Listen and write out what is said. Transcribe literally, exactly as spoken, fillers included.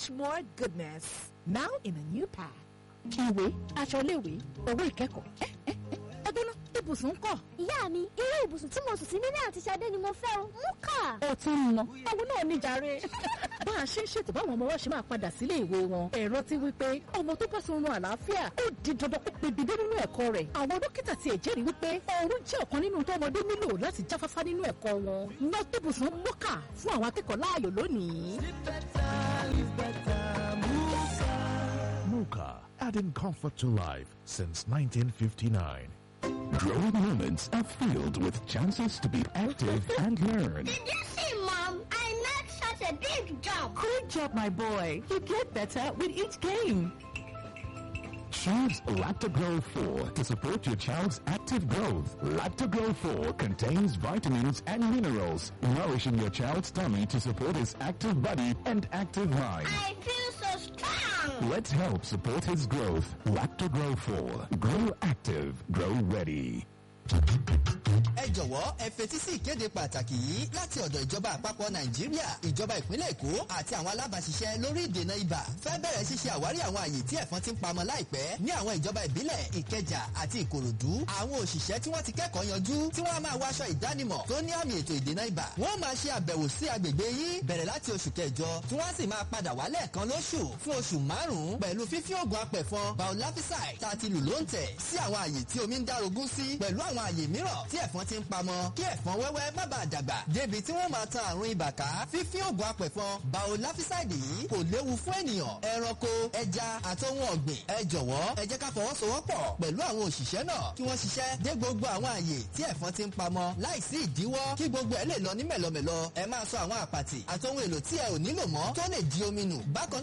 much more goodness. Now in a new pack. Ìwé, aṣọ iléèwé, owó ìkẹ́kọ̀ọ́. Ẹ ẹ ẹ ẹgbẹ́ náà ibùsùn ń kọ́. Ìyá mi, irú ibùsùn tí mo sùn sí nílé àti Ṣadé ni mo fẹ́ o. Mú kà. Ó ti ń ná. Àwọn náà ní jàre. Bá a ṣe ń ṣètò báwọn ọmọ wa ṣe máa padà sílé ìwé wọn. Ẹ̀rọ ti wí pé ọmọ tó bá sọ̀rọ̀ àlàáfíà ó di dandan kó pegedé nínú ẹ̀kọ́ rẹ̀. Àwọn dókítà ti ẹ̀ jẹ́rìí wípé oorun jẹ́ ọ̀kan nínú tó ọmọdé nílò láti jáfáfá nínú ẹ̀kọ́ wọn. Ná ibùsùn mọ́kà fún àwọn akẹ́kọ̀ọ́ láàyò lónìí. Muka, adding comfort to life since nineteen fifty-nine. Growing moments are filled with chances to be active and learn. Did you see, Mom? I made such a big jump. Good job, my boy. You get better with each game. Choose Lactogro four to support your child's active growth. Lactogro four contains vitamins and minerals, nourishing your child's tummy to support his active body and active mind. I feel so strong. Let's help support his growth. Lactogro four. Grow active. Grow ready. ẹ jọ̀wọ́ ẹ fetí sí ìkéde pàtàkì yìí láti ọ̀dọ̀ ìjọba àpapọ̀ nàìjíríà ìjọba ìpínlẹ̀ èkó àti àwọn alábàáṣiṣẹ́ lórí ìdènà ibà fẹ́ bẹ̀rẹ̀ ṣíṣe àwárí àwọn àyè tí ẹ̀fọn ti ń pamọ́ láìpẹ́ ní àwọn ìjọba ìbílẹ̀ ìkẹjà àti ìkòròdú àwọn òṣìṣẹ́ tí wọ́n ti kẹ́kọ̀ọ́ yanjú tí wọ́n á máa wọ aṣọ ìdánimọ̀ tó ní àmì ètò ìdènà ibà wọ́n máa ṣe àbẹ̀wò sí agbègbè yín bẹ̀rẹ̀ láti oṣù kẹjọ tí wọ́n sì máa padà wá lẹ́ẹ̀kan lóṣù fún oṣù márùn-ún pẹ̀lú fífi oògùn apẹ̀fọn biolafisai tá a ti lù lóǹtẹ̀ sí àwọn àyè tí omi ń dárogún sí pẹ̀lú àwọn àyè mìíràn tí ẹ̀fọn ti ń pamọ́ kí ẹ̀fọn wẹ́wẹ́ má bàa dàgbà débi tí wọ́n máa tan àrùn ibà ká fífín oògùn apẹ̀fọn biolafiside yìí kò léwu fún ènìyàn ẹranko ẹja àti ohun ọ̀gbìn ẹ jọ̀wọ́ ẹ jẹ́ ká fọwọ́sowọ́pọ̀ pẹ̀lú àwọn òṣìṣẹ́ náà kí wọ́n ṣiṣẹ́ dé gbogbo àwọn àyè tí ẹ̀fọn ti ń pamọ́ láìsí ìdíwọ́ kí gbogbo ẹ̀ lè lọ ní mẹ̀lọmẹ̀lọ ẹ máa sọ àwọn àpàtì àti ohun èlò tí ẹ ò nílò mọ́ tó lè di omi nù bákan